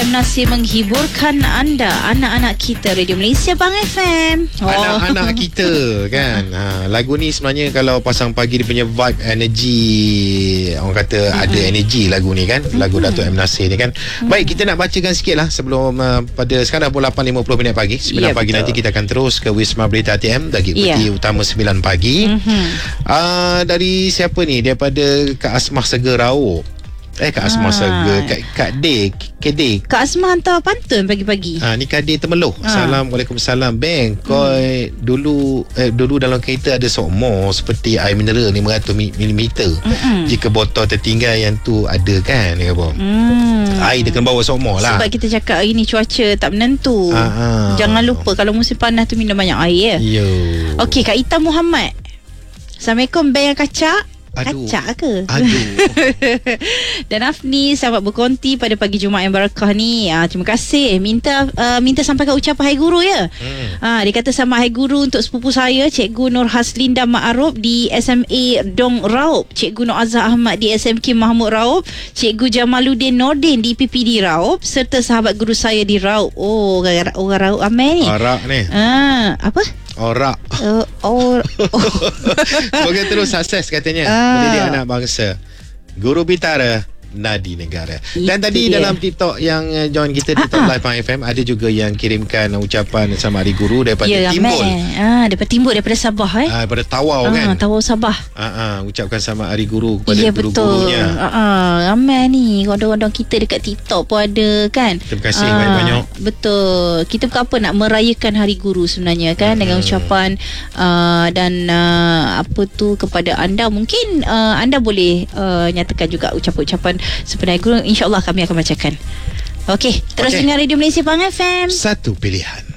M. Nasir menghiburkan anda, anak-anak kita. Radio Malaysia Bang FM. Anak-anak kita kan. Lagu ni sebenarnya kalau pasang pagi dia punya vibe, energy, orang kata ada energy lagu ni kan. Lagu Datuk M. Nasir ni kan. Baik, kita nak bacakan sikit lah sebelum pada sekarang dah pukul 8.50 pagi. 9 pagi betul. Nanti kita akan terus ke Wisma Berita ATM bagi peti utama 9 pagi. Dari siapa ni? Daripada Kak Asmah Segerau. Kak Asmah Seger, Kak D, KD. Kak Asmah hantar pantun pagi-pagi. Ni Kak D Temeloh. Assalamualaikum. Bang, koi dulu dalam kereta ada sokmo seperti air mineral 500ml. Jika botol tertinggal yang tu ada kan, dia kata. Air dia kena bawa sokmo lah. Sebab kita cakap hari ni cuaca tak menentu. Jangan lupa kalau musim panas tu minum banyak air ya. Okey, Kak Ita Muhammad. Assalamualaikum, bang yang kacak. Kacak ke? Dan Afni, selamat berkonti pada pagi Jumaat yang barakah ni. Terima kasih. Minta sampaikan ucapan Hai Guru ya. Dia kata sama Hai Guru untuk sepupu saya, Cikgu Nur Haslinda Ma'aruf di SMA Dong Raup, Cikgu Nur Azhar Ahmad di SMK Mahmud Raup, Cikgu Jamaluddin Nordin di PPD Raup, serta sahabat guru saya di Raup. Orang Raup Amel ni. Arak ni. Apa? Orak. Semoga terus sukses katanya. Mendidik anak bangsa. Guru Bitara, Nadi Negara. Dan tadi dalam TikTok yang join kita TikTok Live FM, ada juga yang kirimkan ucapan sama Hari Guru daripada Timbul. Daripada Timbul, daripada Sabah daripada Tawau kan. Tawau Sabah. Ucapkan sama Hari Guru kepada guru-gurunya. Ramai ni rodong-rodong kita dekat TikTok pun ada kan. Terima kasih banyak-banyak. Betul. Kita bukan apa nak merayakan Hari Guru sebenarnya kan, dengan ucapan dan apa tu kepada anda. Mungkin anda boleh nyatakan juga ucapan-ucapan sebenarnya Guru. InsyaAllah kami akan bacakan. Okey, terus dengar Radio Malaysia Bang FM. Satu pilihan.